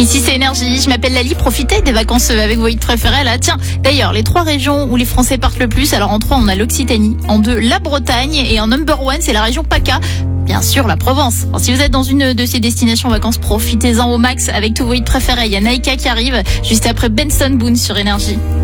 Ici c'est Énergie, je m'appelle Lali, profitez des vacances avec vos hits préférés là. Tiens, d'ailleurs, les 3 régions où les Français partent le plus, alors en 3 on a l'Occitanie, en 2 la Bretagne et en number 1 c'est la région PACA. Bien sûr, la Provence. Alors, si vous êtes dans une de ces destinations vacances, profitez-en au max avec tous vos hits préférés. Il y a Naïka qui arrive juste après Benson Boone sur Énergie.